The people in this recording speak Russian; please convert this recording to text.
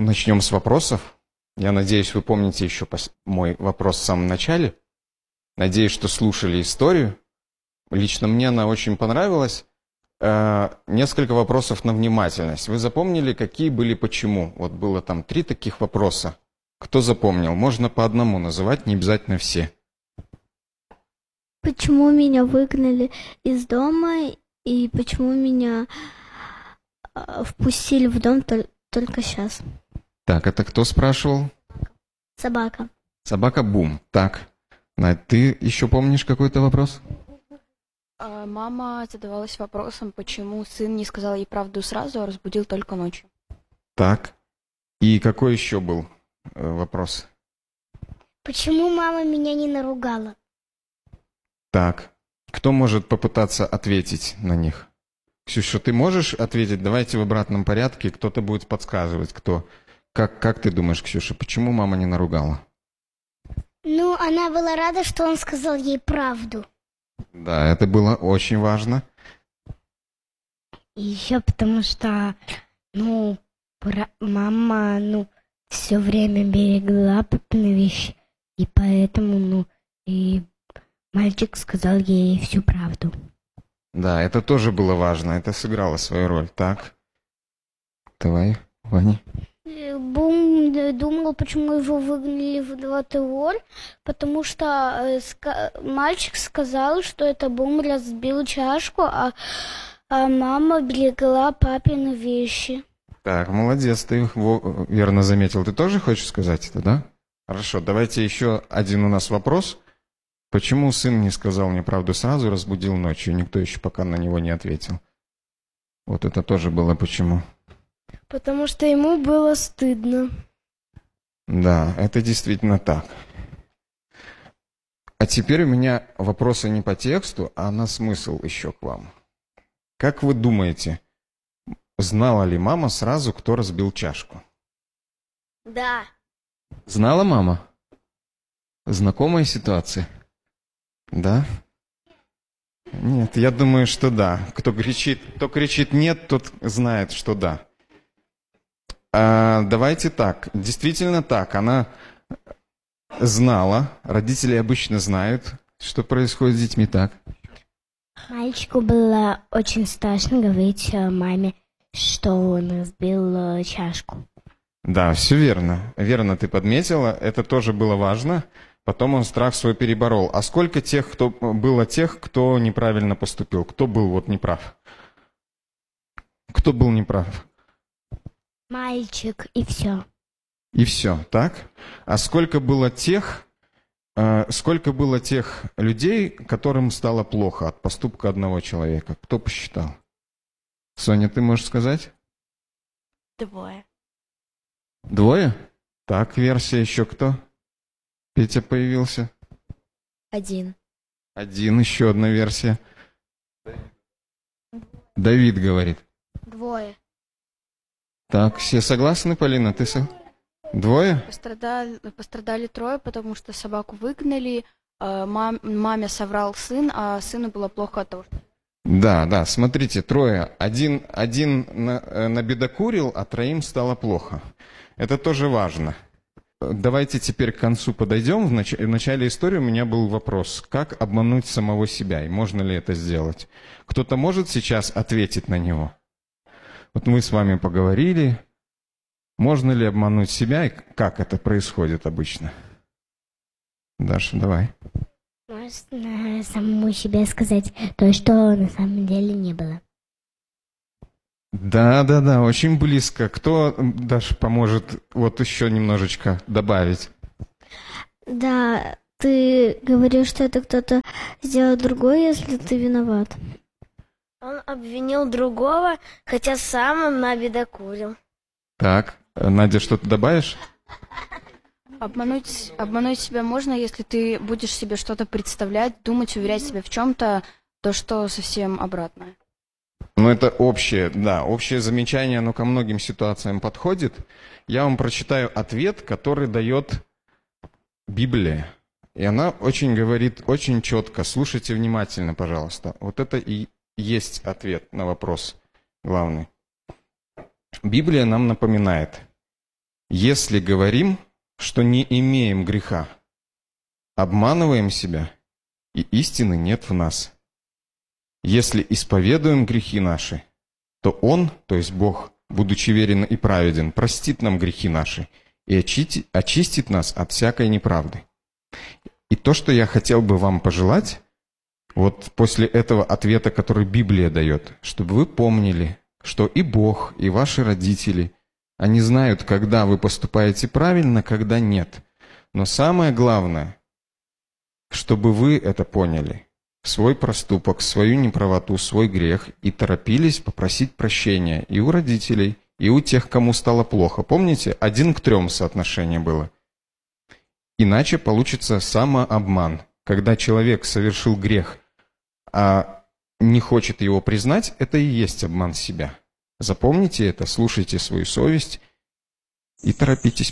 начнем с вопросов. Я надеюсь, вы помните еще мой вопрос в самом начале. Надеюсь, что слушали историю. Лично мне она очень понравилась. Несколько вопросов на внимательность. Вы запомнили, какие были почему? Вот было там 3 таких вопроса. Кто запомнил? Можно по одному называть, не обязательно все. Почему меня выгнали из дома и почему меня впустили в дом только сейчас? Так, это кто спрашивал? Собака. Собака Бум. Так, Надь, ты еще помнишь какой-то вопрос? Мама задавалась вопросом, почему сын не сказал ей правду сразу, а разбудил только ночью. Так. И какой еще был вопрос? Почему мама меня не наругала? Так. Кто может попытаться ответить на них? Ксюша, ты можешь ответить? Давайте в обратном порядке. Кто-то будет подсказывать, кто. Как ты думаешь, Ксюша, почему мама не наругала? Ну, она была рада, что он сказал ей правду. Да, это было очень важно. И еще потому что, мама, все время берегла папины вещи, и поэтому, и мальчик сказал ей всю правду. Да, это тоже было важно, это сыграло свою роль. Так, давай, Ваня. Бум думал, почему его выгнали в двор, потому что мальчик сказал, что это Бум разбил чашку, а мама берегла папины вещи. Так, молодец, ты верно заметил. Ты тоже хочешь сказать это, да? Хорошо, давайте еще один у нас вопрос. Почему сын не сказал мне правду сразу, разбудил ночью? Никто еще пока на него не ответил. Вот это тоже было почему. Потому что ему было стыдно. Да, это действительно так. А теперь у меня вопросы не по тексту, а на смысл еще к вам. Как вы думаете, знала ли мама сразу, кто разбил чашку? Да. Знала мама? Знакомая ситуация? Да? Нет, я думаю, что да. Кто кричит нет, тот знает, что да. Давайте так. Действительно так. Она знала. Родители обычно знают, что происходит с детьми, так. Мальчику было очень страшно говорить маме, что он разбил чашку. Да, все верно. Верно ты подметила. Это тоже было важно. Потом он страх свой переборол. А сколько было тех, кто неправильно поступил? Кто был вот неправ? Кто был неправ? Мальчик, и все. И все, так? А сколько было тех людей, которым стало плохо от поступка одного человека? Кто посчитал? Соня, ты можешь сказать? 2. 2? Так, версия еще кто? Петя появился? 1. 1, еще одна версия. Давид говорит. 2. Так, все согласны, Полина? Ты 2? Пострадали 3, потому что собаку выгнали, маме соврал сын, а сыну было плохо от того, что... Да, смотрите, 3. Один набедокурил, а 3 стало плохо. Это тоже важно. Давайте теперь к концу подойдем. В начале истории у меня был вопрос, как обмануть самого себя, и можно ли это сделать? Кто-то может сейчас ответить на него? Вот мы с вами поговорили. Можно ли обмануть себя, и как это происходит обычно? Даша, давай. Можно самому себе сказать то, что на самом деле не было. Да, очень близко. Кто, Даша, поможет вот еще немножечко добавить? Да, ты говоришь, что это кто-то сделал другой, если ты виноват. Он обвинил другого, хотя сам он набедокурил. Так, Надя, что-то добавишь? Обмануть себя можно, если ты будешь себе что-то представлять, думать, уверять себя в чем-то, то что совсем обратное. Ну, это общее замечание, оно ко многим ситуациям подходит. Я вам прочитаю ответ, который дает Библия. И она очень говорит, очень четко. Слушайте внимательно, пожалуйста. Вот это и есть ответ на вопрос главный. Библия нам напоминает. Если говорим, что не имеем греха, обманываем себя, и истины нет в нас. Если исповедуем грехи наши, то Он, то есть Бог, будучи верен и праведен, простит нам грехи наши и очистит нас от всякой неправды. И то, что я хотел бы вам пожелать, вот после этого ответа, который Библия дает, чтобы вы помнили, что и Бог, и ваши родители, они знают, когда вы поступаете правильно, когда нет. Но самое главное, чтобы вы это поняли, свой проступок, свою неправоту, свой грех, и торопились попросить прощения и у родителей, и у тех, кому стало плохо. Помните, 1:3 соотношение было. Иначе получится самообман. Когда человек совершил грех, а не хочет его признать, это и есть обман себя. Запомните это, слушайте свою совесть и торопитесь